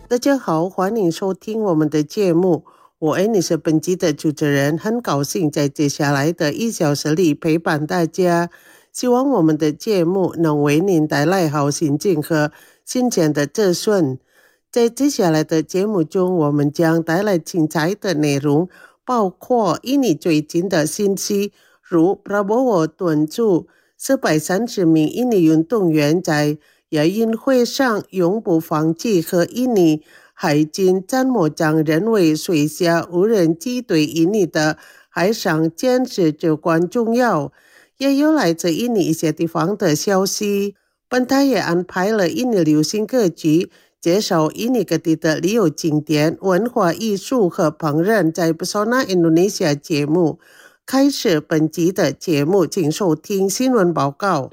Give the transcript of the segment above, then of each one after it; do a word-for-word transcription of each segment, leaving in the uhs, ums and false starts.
大家好，欢迎收听我们的节目，我爱你是本集的主持人，很高兴在接下来的一小时里陪伴大家，希望我们的节目能为您带来好心情和新鲜的资讯。在接下来的节目中，我们将带来精彩的内容，包括印尼最近的信息，如 Prabowo 敦促四百三十名印尼运动员在亚运会上永不放弃，和印尼海军参谋长认为水下无人机对印尼的海上建设至关重要。也有来自印尼一些地方的消息。本台也安排了印尼流行歌曲，介绍印尼各地的旅游景点、文化艺术和烹饪，在 Pesona Indonesia 节目。开始本集的节目，请收听新闻报告。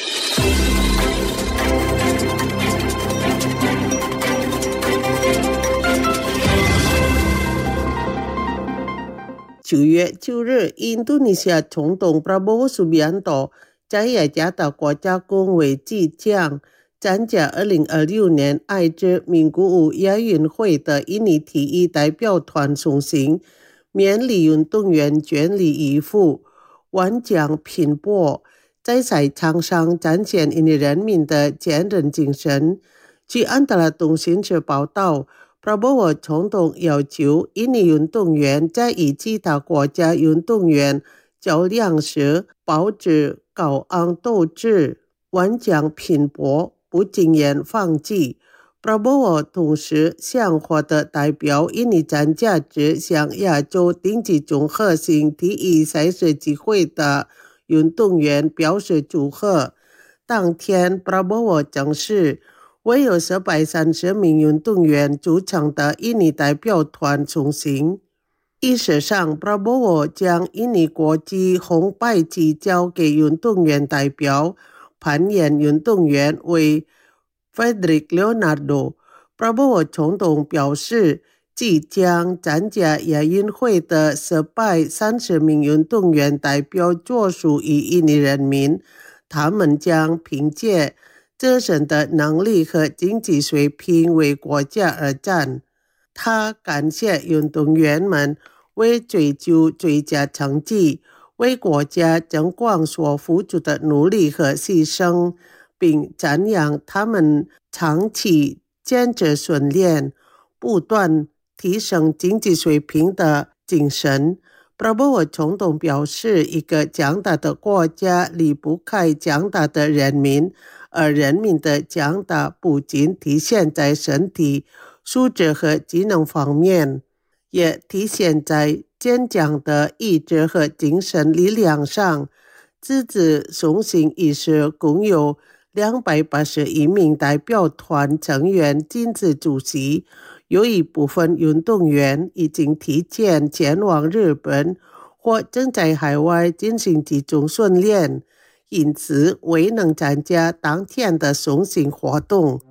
九月九日，印度尼西亚总统 Prabowo Subianto 在雅加达国家公园即将参加二零二六年爱知名古屋亚运会的印尼体育代表团送行，勉励运动员全力以赴，顽强拼搏，在赛场上展现印尼人民的坚韧精神。据安达拉通讯社报道，Prabowo 总统要求印尼运动员在与其他国家运动员较量时保持高昂斗志，顽强拼搏，不轻言放弃。Prabowo 同时向获得代表印尼参加这项亚洲顶级综合性体育赛事机会的运动员表示祝贺。当天 Prabowo 证实，唯有四百三十名运动员组成的印尼代表团送行。仪式上 Prabowo 将印尼国际红白旗交给运动员代表，攀岩运动员为 Frederick Leonardo。 Prabowo 总统表示，即将参加亚运会的四百三十名运动员代表作属于印尼人民，他们将凭借自身的能力和经济水平为国家而战。他感谢运动员们为追求最佳成绩，为国家争光所付出的努力和牺牲，并赞扬他们长期坚持训练，不断提升经济水平的精神。Prabowo 总统表示，一个强大的国家离不开强大的人民，而人民的强大不仅体现在身体素质和技能方面，也体现在坚强的意志和精神力量上。这次送行仪式共有两百八十一名代表团成员亲自出席，有一部分运动员已经提前前往日本，或正在海外进行集中训练，因此未能参加当天的送行活动。